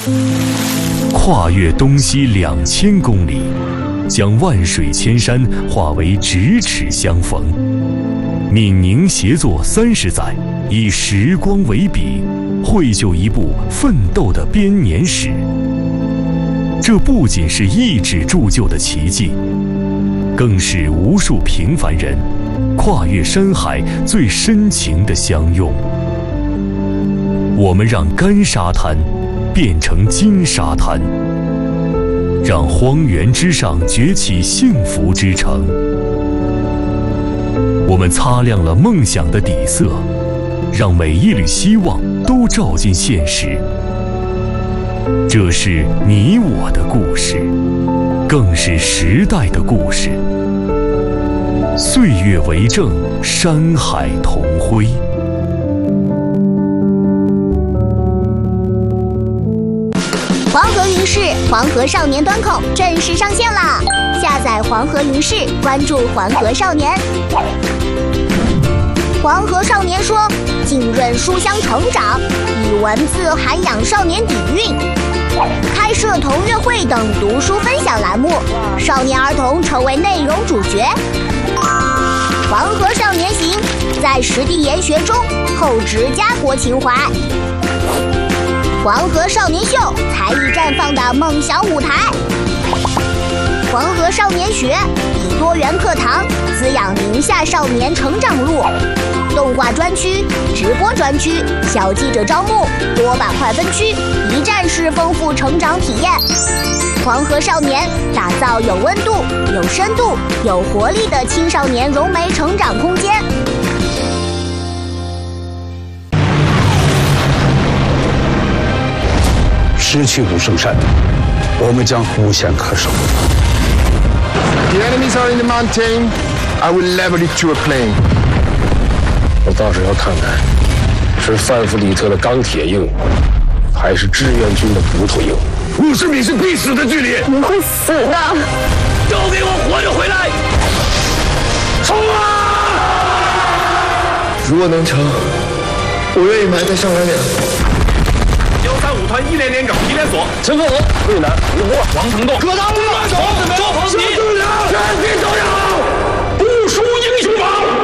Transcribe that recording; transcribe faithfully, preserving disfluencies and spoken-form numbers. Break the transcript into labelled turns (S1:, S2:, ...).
S1: 跨越东西两千公里，将万水千山化为咫尺相逢。闽宁协作三十载，以时光为笔，绘就一部奋斗的编年史。这不仅是意志铸就的奇迹，更是无数平凡人跨越山海最深情的相拥。我们让干沙滩变成金沙滩，让荒原之上崛起幸福之城。我们擦亮了梦想的底色，让每一缕希望都照进现实。这是你我的故事，更是时代的故事。岁月为证，山海同辉。
S2: 黄河云视黄河少年端口正式上线啦！下载黄河云视，关注黄河少年。黄河少年说，浸润书香成长，以文字涵养少年底蕴，开设同乐会等读书分享栏目，少年儿童成为内容主角。黄河少年行，在实地研学中厚植家国情怀。黄河少年秀，才艺绽放的梦想舞台。黄河少年学，以多元课堂滋养宁夏少年成长路。动画专区、直播专区、小记者招募，多板块分区，一站式丰富成长体验。黄河少年打造有温度、有深度、有活力的青少年融媒成长空间。
S3: 失去武圣山，我们将无限可守。
S4: The enemies are in the mountain. I will level it to a plain.
S3: 我倒是要看看，是范弗里特的钢铁硬，还是志愿军的骨头硬。五十米是必死的距离，
S5: 你会死的！
S3: 都给我活着回来！冲啊！
S4: 如果能成，我愿意埋在上万两。
S6: 幺三五团一连连岗一连锁，
S3: 陈凤和、魏南、吴波、
S6: 王承栋、
S4: 葛大木、
S6: 黄子梅、赵鹏基，
S3: 全体走人！